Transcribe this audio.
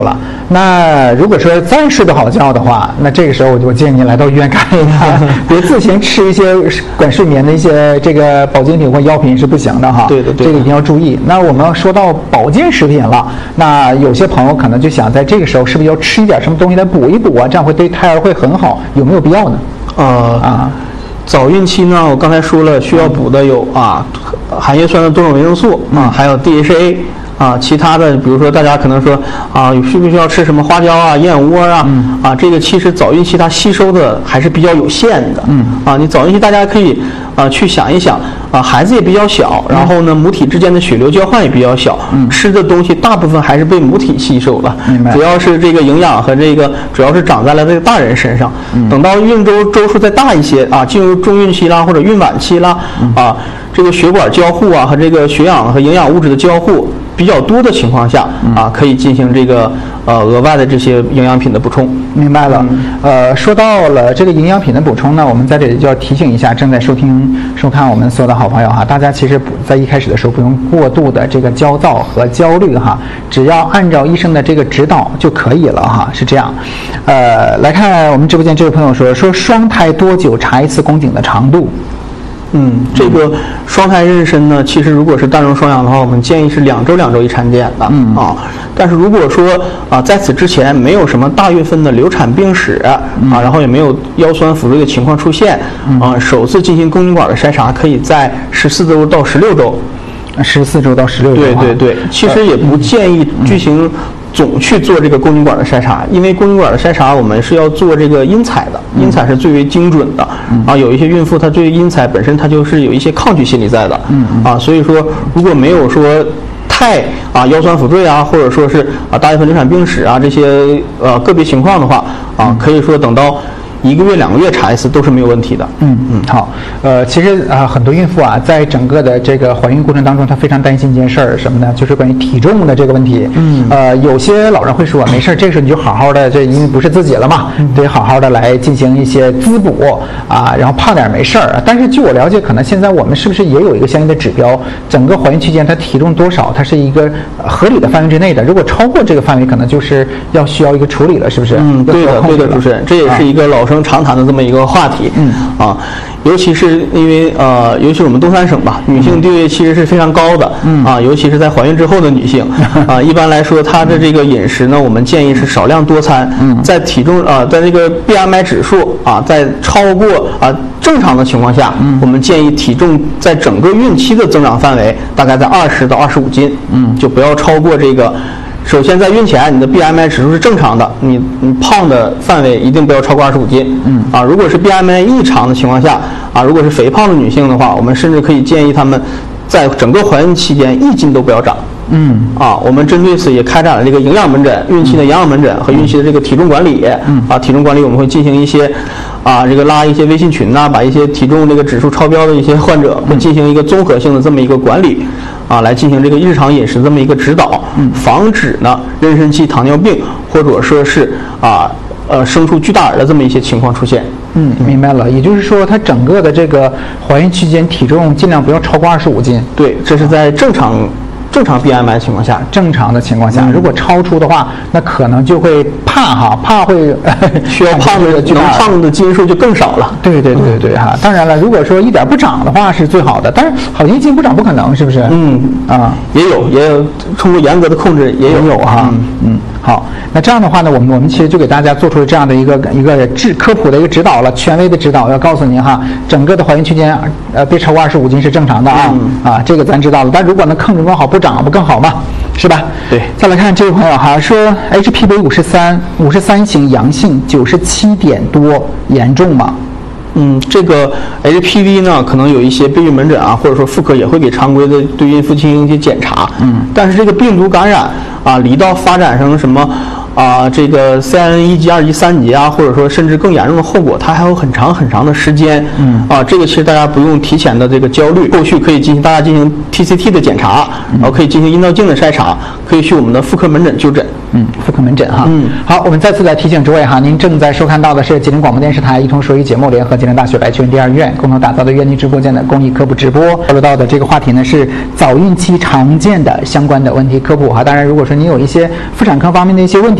了。那如果说再睡不好觉的话，那这个时候我建议您来到医院看一看，别自行吃一些管睡眠的一些这个保健品或药品是不行的哈。 对的， 这个一定要注意。那我们说到保健食品了，那有些朋友可能就想在这个时候是不是要吃一点什么东西来补一补啊？这样会对胎儿会很好，有没有必要呢？ 早孕期呢，我刚才说了，需要补的有含叶酸的多种维生素还有 DHA。其他的，比如说大家可能说需不需要吃什么花椒啊、燕窝啊？这个其实早孕期它吸收的还是比较有限的。你早孕期大家可以去想一想孩子也比较小，然后呢母体之间的血流交换也比较小，吃的东西大部分还是被母体吸收了，主要是这个营养和这个主要是长在了这个大人身上。等到孕周数再大一些进入中孕期啦或者孕晚期啦这个血管交互和这个血氧和营养物质的交互比较多的情况下可以进行这个额外的这些营养品的补充。 明白了。说到了这个营养品的补充呢，我们在这里就要提醒一下正在收看我们所有的好朋友哈，大家其实在一开始的时候不用过度的这个焦躁和焦虑哈，只要按照医生的这个指导就可以了哈，是这样。来看我们直播间这位朋友说双胎多久查一次宫颈的长度？ 这个双胎妊娠呢，其实如果是单人双养的话，我们建议是2周一产检的但是如果说在此之前没有什么大月份的流产病史然后也没有腰酸腹坠的情况出现首次进行宫颈管的筛查可以在14周到16周。 14周到16周。 对，其实也不建议总去做这个宫颈管的筛查，因为宫颈管的筛查我们是要做这个因采的，因采是最为精准的有一些孕妇她对因采本身她就是有一些抗拒心理在的所以说如果没有说太腰酸腹坠或者说是大月份流产病史这些个别情况的话可以说等到1个月2个月查一次都是没有问题的。 好。其实很多孕妇在整个的这个怀孕过程当中，她非常担心一件事儿，什么呢？就是关于体重的这个问题。有些老人会说没事，这个时候你就好好的，这因为不是自己了嘛，得好好的来进行一些滋补然后胖点没事儿。但是据我了解，可能现在我们是不是也有一个相应的指标？整个怀孕期间她体重多少，它是一个合理的范围之内的。如果超过这个范围，可能就是需要一个处理了，是不是？ 对的，主持人，这也是一个老生常谈的这么一个话题。尤其是因为尤其我们东三省吧，女性地位其实是非常高的尤其是在怀孕之后的女性一般来说她的这个饮食呢，我们建议是少量多餐在体重在这个 BMI 指数在超过正常的情况下我们建议体重在整个孕期的增长范围大概在20到25斤就不要超过这个。首先在孕前你的 BMI 指数是正常的，你胖的范围一定不要超过25斤如果是 BMI 异常的情况下如果是肥胖的女性的话，我们甚至可以建议她们在整个怀孕期间1斤都不要长。我们针对此也开展了这个营养门诊、孕期的营养门诊和孕期的这个体重管理体重管理我们会进行一些这个拉一些微信群把一些体重这个指数超标的一些患者会进行一个综合性的这么一个管理来进行这个日常饮食这么一个指导防止呢妊娠期糖尿病或者说是生出巨大儿的这么一些情况出现。 明白了。也就是说，她整个的这个怀孕期间体重尽量不要超过25斤。 对，这是在正常 BMI 情况下， 正常的情况下，如果超出的话，那可能就会怕会需要能胖的斤数就更少了。 对当然了，如果说一点不长的话是最好的，但是好像1斤不长不可能，是不是？ 也有通过严格的控制也有好，那这样的话呢，我们其实就给大家做出了这样的一个科普的一个指导了，权威的指导，要告诉您整个的怀孕期间别超过25斤是正常的这个咱知道了。但如果能控制更好，不长不更好吗？是吧？ 对。 再来看这位朋友说 HPV 53型阳性97点多，严重吗？ 这个 HPV 呢，可能有一些备孕门诊或者说妇科也会给常规的对孕妇进行一些检查但是这个病毒感染离到发展成什么这个 CIN 1级、2级、3级啊，或者说甚至更严重的后果，它还有很长很长的时间。这个其实大家不用提前的这个焦虑，后续可以大家进行 TCT 的检查，然后可以进行阴道镜的筛查，可以去我们的妇科门诊就诊。 妇科门诊哈。好，我们再次来提醒诸位哈，您正在收看到的是吉林广播电视台一通说医节目联合吉林大学白求恩第2医院共同打造的院内直播间的公益科普直播。聊到的这个话题呢是早孕期常见的相关的问题科普哈。当然，如果说您有一些妇产科方面的一些问题，